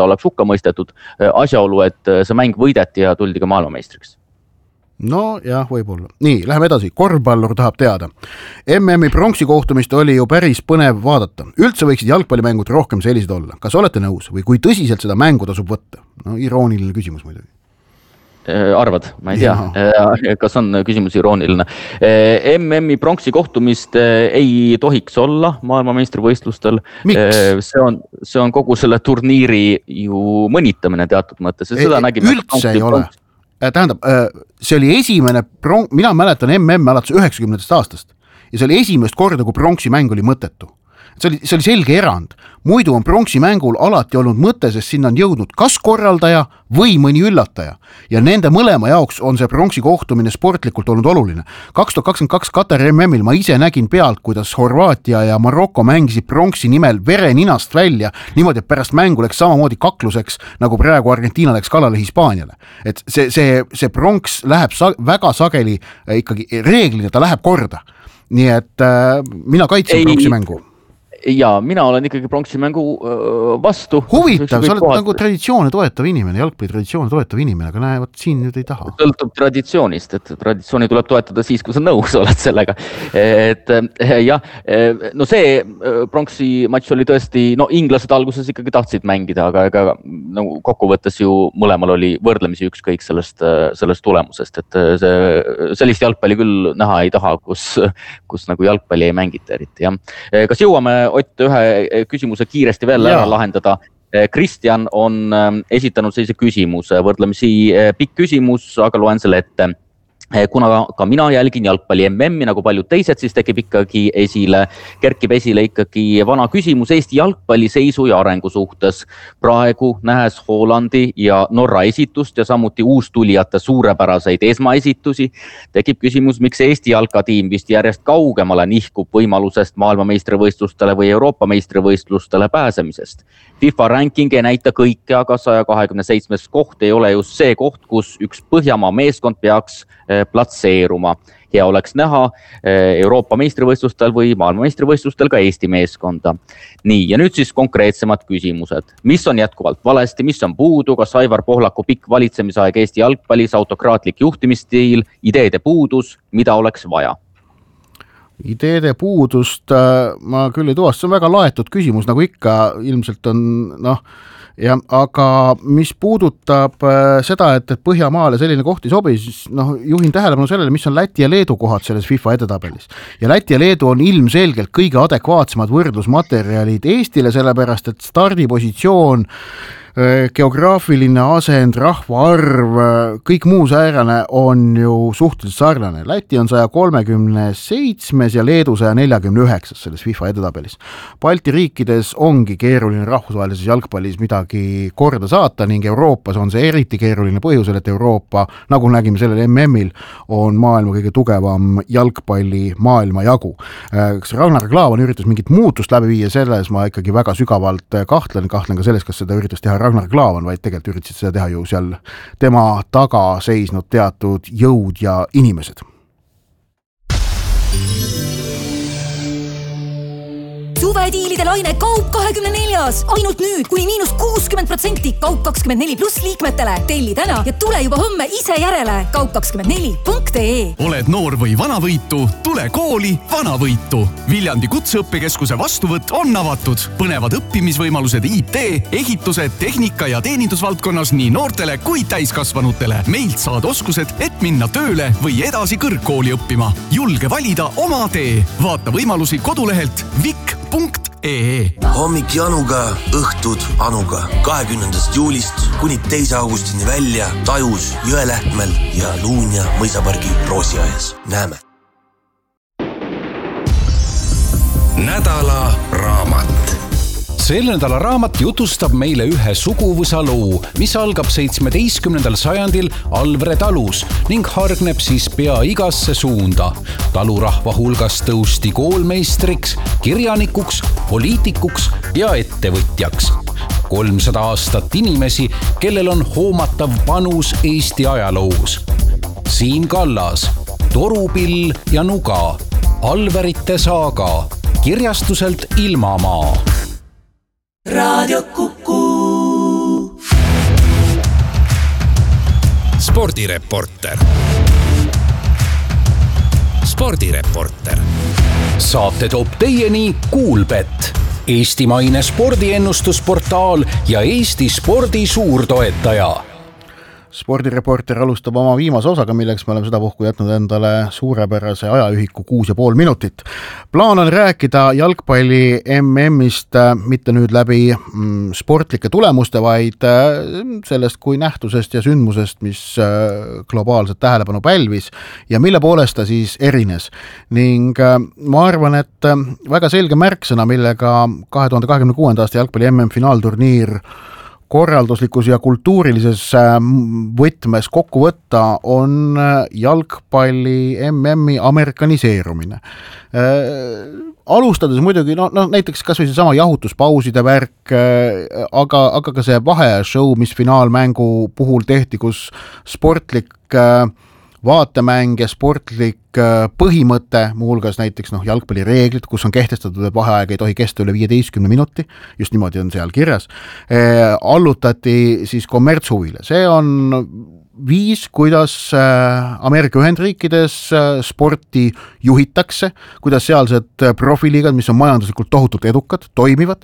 oleks hukka mõistetud asjaolu, et see mäng võideti ja tuldi ka maailmameistriks. No jah, võib-olla. Nii, läheme edasi. Korvpallur tahab teada. MM-i pronksi kohtumist oli ju päris põnev vaadata. Üldse võiksid jalgpallimängud rohkem sellised olla. Kas olete nõus või kui tõsiselt seda mängu tasub võtta? No irooniline küsimus muidugi. Arvad, ma ei tea, kas on küsimus irooniline. MM-i pronksi kohtumist ei tohiks olla maailmameistrivõistlustel. See on kogu selle turniiri ju mõnitamine teatud mõttes. Üldse ei ole. Tähendab, see oli esimene, mina mäletan MM alates 90. aastast ja see oli esimest korda, kui pronksi mäng oli mõttetu. See oli selge erand. Muidu on pronksi mängul alati olnud mõte, sest sinna on jõudnud kas korraldaja või mõni üllataja. Ja nende mõlema jaoks on see pronksi kohtumine sportlikult olnud oluline. 2022 Katari MM-il ma ise nägin pealt, kuidas Horvaatia ja Maroko mängisid pronksi nimel vere ninast välja, niimoodi, et pärast mängu läks samamoodi kakluseks, nagu praegu Argentiina läks kallale Hispaaniale. Et see pronks läheb väga sageli ikkagi reeglina, ta läheb korda. Nii et mina kaitsen pronksi mängu. Ja mina olen ikkagi pronksimängu vastu. Huvitav, sa oled nagu traditsioone toetav inimene, jalgpallitraditsioone toetav inimene, aga näe, võt siin nüüd ei taha. Sõltub traditsioonist, et traditsiooni tuleb toetada siis, kui sa nõus oled sellega. No see pronksi matš oli tõesti, inglased alguses ikkagi tahtsid mängida, aga kokkuvõttes ju mõlemal oli võrdlemisi ükskõik sellest tulemusest, et sellist jalgpalli küll näha ei taha, kus nagu jalgpalli ei mängita eriti. Kas jõuame Ott ühe küsimuse kiiresti veel ära lahendada. Kristjan on esitanud sellise küsimuse, võrdlemisi pikk küsimus, aga loen selle ette. Kuna ka mina jälgin jalgpalli MM-i nagu paljud teised, siis kerkib esile ikkagi vana küsimus Eesti jalgpalli seisu ja arengu suhtes. Praegu nähes Hollandi ja Norra esitust ja samuti uustulijate suurepäraseid esmaesitusi, tekib küsimus, miks Eesti jalkatiim vist järjest kaugemale nihkub võimalusest maailmameistrivõistlustele või Euroopa meistrivõistlustele pääsemisest. FIFA ranking ei näita kõike, aga 127. koht ei ole just see koht, kus üks Põhjamaa meeskond peaks platseeruma. Hea oleks näha Euroopa meistrivõistlustel või maailmameistrivõistlustel ka Eesti meeskonda. Nii, ja nüüd siis konkreetsemad küsimused. Mis on jätkuvalt valesti, mis on puudu, kas Aivar Pohlaku pikk valitsemisaeg Eesti jalgpallis, autokraatlik juhtimisstiil, ideede puudus, mida oleks vaja? Ideede puudust ma küll ei tuvasta, see on väga laetud küsimus, nagu ikka ilmselt on, aga mis puudutab seda, et Põhjamaale selline koht ei sobi, siis juhin tähelepanu sellele, mis on Läti ja Leedu kohad selles FIFA edetabelis. Ja Läti ja Leedu on ilmselgelt kõige adekvaatsemad võrdlusmaterjalid Eestile, sellepärast, et stardipositsioon, geograafiline asend, rahvaarv, kõik muu säärane on ju suhteliselt sarnane. Läti on 137 ja Leedu 149 selles FIFA edetabelis. Balti riikides ongi keeruline rahvusvahelises jalgpallis midagi korda saata ning Euroopas on see eriti keeruline põhjusel, et Euroopa, nagu nägime sellel MM-il, on maailma kõige tugevam jalgpalli maailma jagu. Kas Ragnar Klavan üritas mingit muutust läbi viia, selles ma ikkagi väga sügavalt kahtlen ka selles, kas seda üritas teha Ragnar Klavan, vaid tegelikult üritasid seda teha ju seal tema taga seisnud teatud jõud ja inimesed. Suvediilide laine Kaup 24. Ainult nüüd kuni -60% Kaup 24 pluss liikmetele. Telli täna ja tule juba homme ise järele. kaup24.ee. Oled noor või vanavõitu? Tule kooli Vanavõitu. Viljandi kutseõppekeskuse vastuvõtt on avatud. Põnevad õppimisvõimalused IT, ehitused, tehnika ja teenindusvaldkonnas nii noortele kui täiskasvanutele. Meilt saad oskused, et minna tööle või edasi kõrgkooli õppima. Julge valida oma tee. Vaata võimalusi kodulehelt vik.ee. Hommik Januga, õhtud Anuga. 20. juulist kuni 2. augustini välja Tajus, Jõelähtmel ja Luunja mõisapargi Roosiaes. Näeme! Nädala raamat. Selle nädala raamat jutustab meile ühe suguvõsa loo, mis algab 17. sajandil Alvre talus ning hargneb siis pea igasse suunda. Talurahva hulgas tõusti koolmeistriks, kirjanikuks, poliitikuks ja ettevõtjaks. 300 aastat inimesi, kellel on hoomatav panus Eesti ajaloos. Siim Kallas, Torupill ja Nuga, Alverite saaga, kirjastuselt Ilmamaa. Radio Kuku. spordireporter. Spordireporter. Saate toob teieni Kuulbet, eestimaine spordiennustusportaal ja Eesti spordi suurtoetaja. Spordireporter alustab oma viimase osaga, milleks me oleme sedapuhku jätnud endale suurepärase ajaühiku 6,5 minutit. Plaan on rääkida jalgpalli MM-ist mitte nüüd läbi sportlike tulemuste, vaid sellest kui nähtusest ja sündmusest, mis globaalset tähelepanu pälvis ja mille poolest ta siis erines. Ning ma arvan, et väga selge märksõna, millega 2026. aasta jalgpalli MM-finaalturniir korralduslikus ja kultuurilises võtmes kokku võtta on jalgpalli MM-i amerikaniseerumine. Alustades muidugi, näiteks kas või see sama jahutuspauside värk, aga ka see vaheashow, mis finaalmängu puhul tehti, kus sportlik vaatemäng ja sportlik põhimõte, muuhulgas näiteks jalgpallireeglid, kus on kehtestatud, et vaheaeg ei tohi kesta üle 15 minuti, just niimoodi on seal kirjas, allutati siis kommertshuvile. See on viis, kuidas Ameerika Ühendriikides sporti juhitakse, kuidas sealsed profiliigad, mis on majanduslikult tohutult edukad, toimivad,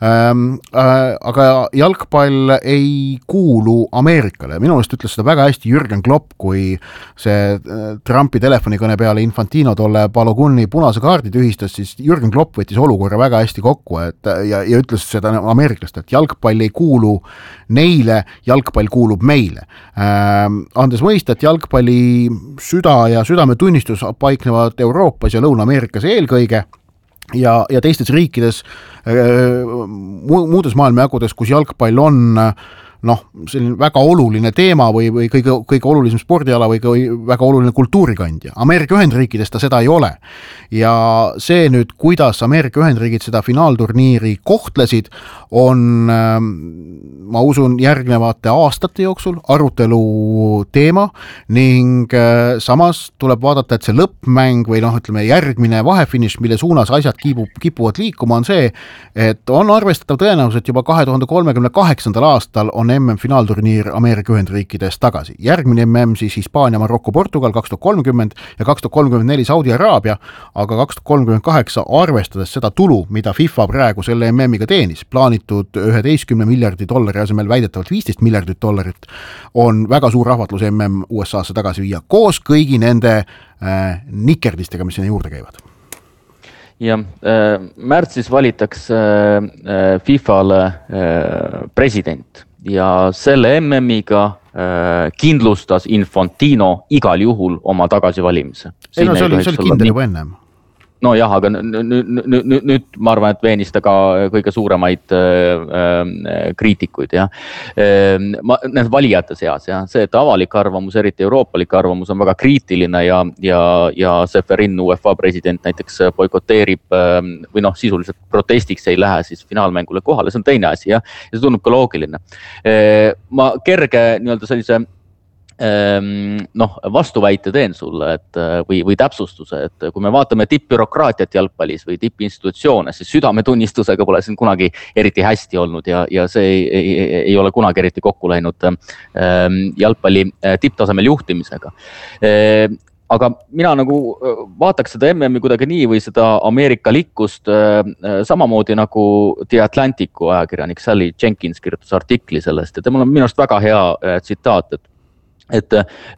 aga jalgpall ei kuulu Ameerikale. Minu meelest ütles seda väga hästi Jürgen Klopp, kui see Trumpi telefonikõne peale Infantino tolle Balogunni punase kaardi tühistas, siis Jürgen Klopp võttis olukorra väga hästi kokku ja ütles seda ameeriklast, et jalgpall ei kuulu neile, jalgpall kuulub meile. Andes mõista, et jalgpalli süda ja südametunnistus paiknevad Euroopas ja Lõuna-Ameerikas eelkõige ja teistes riikides, muudes maailmajagudes, kus jalgpall on selline väga oluline teema või kõige olulisem spordiala või väga oluline kultuurikandja. Ameerika Ühendriikides ta seda ei ole. Ja see nüüd, kuidas Ameerika Ühendriigid seda finaalturniiri kohtlesid, on, ma usun, järgnevate aastate jooksul arutelu teema ning samas tuleb vaadata, et see lõppmäng või järgmine vahefiniš, mille suunas asjad kipuvad liikuma, on see, et on arvestatav tõenäosus, et juba 2038. aastal on MM-finaalturniir Ameerika Ühendriikides tagasi. Järgmine MM siis Hispaania, Marokko, Portugal 2030 ja 2034 Saudi-Araabia, aga 2038 arvestades seda tulu, mida FIFA praegu selle MM-iga teenis, plaanitud 11 miljardi dollari asemel väidetavalt 15 miljardit dollarit, on väga suur rahvatlus MM USA-sse tagasi viia koos kõigi nende nikerdistega, mis sinna juurde käivad. Ja märtsis valitakse FIFA-le president ja selle MM-iga kindlustas Infantino igal juhul oma tagasivalimise. See oli kindel juba ennem. No jah, aga nüüd ma arvan, et veenis ta ka kõige suuremaid kriitikuid. Need valijate seas, see, et avalik arvamus, eriti euroopalik arvamus on väga kriitiline ja Seferin, UEFA president näiteks boikoteerib või sisuliselt protestiks ei lähe siis finaalmängule kohale, see on teine asi ja see tundub ka loogiline. Ma kerge sellise vastuväite teen sulle või täpsustuse, et kui me vaatame tippbürokraatiat jalgpallis või tippinstitutsioone, siis südametunnistusega pole siin kunagi eriti hästi olnud ja see ei ole kunagi eriti kokku läinud jalgpalli tipptasemel juhtimisega. Aga mina vaataks seda MM-i kuidagi nii või seda ameerikalikkust samamoodi nagu The Atlanticu ajakirjanik Sally Jenkins kirjutas artikli sellest ja temal on minu arust väga hea tsitaat, et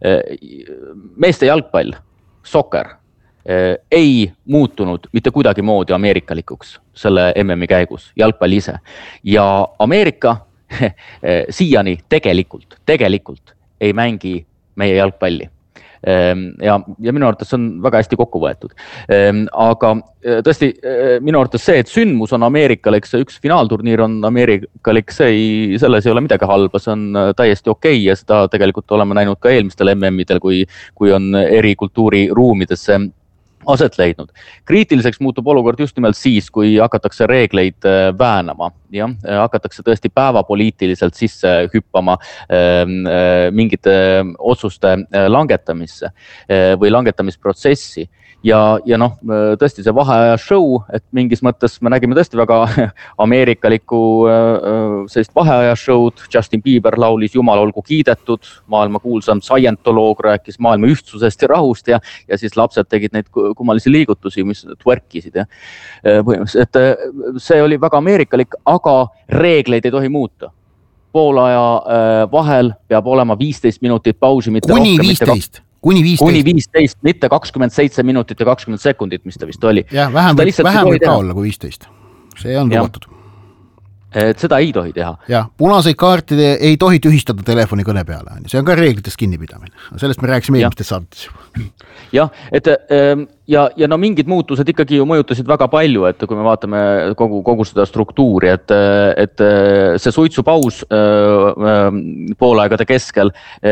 meeste jalgpall, soccer, ei muutunud mitte kuidagi moodi ameerikalikuks selle MM-i käigus, jalgpall ise. Ja Ameerika siiani tegelikult ei mängi meie jalgpalli. Ja minu arvates on väga hästi kokku võetud. Aga tõesti, minu arvates see, et sündmus on ameerikalik, see üks finaalturniir on ameerikalik, selles ei ole midagi halba, see on täiesti okei ja seda tegelikult oleme näinud ka eelmistel MM-idel, kui on eri kultuuriruumidesse aset leidnud. Kriitiliseks muutub olukord just nimelt siis, kui hakatakse reegleid väänama ja hakatakse tõesti päevapoliitiliselt sisse hüppama mingite otsuste langetamisse või langetamisprotsessi. Ja tõesti see vaheaja show, et mingis mõttes me nägime tõesti väga ameerikalikku sellist vaheaja show'd. Justin Bieber laulis Jumal olgu kiidetud, maailma kuulsam scientoloog rääkis maailma ühtsusest ja rahust ja siis lapsed tegid neid kummalisi liigutusi, mis twerkisid. Et see oli väga ameerikalik, aga reegleid ei tohi muuta. Poolaja vahel peab olema 15 minutit pausi, mitte kuni rohkem. 15? Kuni 15, mitte 27 minutit ja 20 sekundit, mis ta vist oli. Jah, vähem võib ka olla kui 15. See on lubatud. Et seda ei tohi teha. Jah, punaseid kaartide ei tohi tühistada telefoni kõne peale. See on ka reeglitest kinnipidamine. Sellest me rääkisime eelmistes saadetes. Jah, ja mingid muutused ikkagi ju mõjutasid väga palju, et kui me vaatame kogu seda struktuuri, et see suitsupaus poolaegade keskel.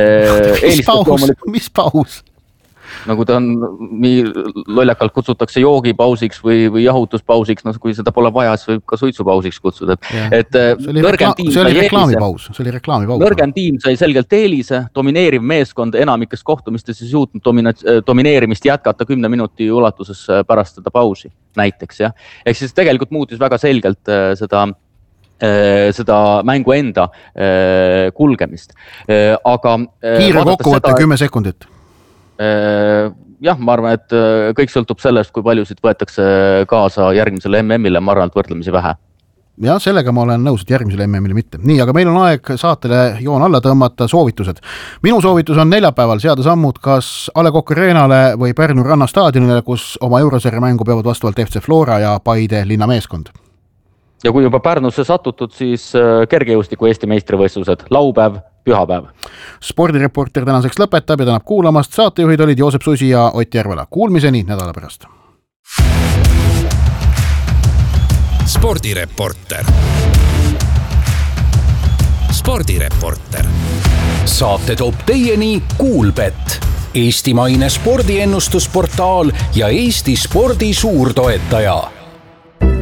Mis paus? Nagu ta on lollakalt kutsutakse joogipausiks või jahutuspausiks, kui seda pole vaja, siis võib ka suitsupausiks kutsuda. See oli reklaamipaus. Nõrgem tiim sai selgelt eelise, domineeriv meeskond enamikes kohtumistes ei suutnud domineerimist jätkata 10 minuti ulatuses pärast seda pausi näiteks. Ja. Ehk siis tegelikult muutis väga selgelt seda mängu enda kulgemist. Aga kiire kokkuvõte 10 sekundit. Jah, ma arvan, et kõik sõltub sellest, kui paljusid võetakse kaasa järgmisele MM-ile, ma arvan, et võrdlemisi vähe. Ja sellega ma olen nõus, et järgmisele MM-ile mitte. Nii, aga meil on aeg saatele joon alla tõmmata soovitused. Minu soovitus on neljapäeval seada sammud kas A. Le Coq Arenale või Pärnu rannastaadionile, kus oma eurosarja mängu peavad vastavalt FC Flora ja Paide linnameeskond. Ja kui juba Pärnusse satutud, siis kergejõustiku Eesti meistrivõistlused laupäev, pühapäev. Spordireporter tänaseks lõpetab ja tänab kuulamast. Saatejuhid olid Joosep Susi ja Ott Järvela. Kuulmiseni nädala pärast. Spordireporter. Saate toob teieni Kuulbet, eestimaine spordiennustusportaal ja Eesti spordi suurtoetaja.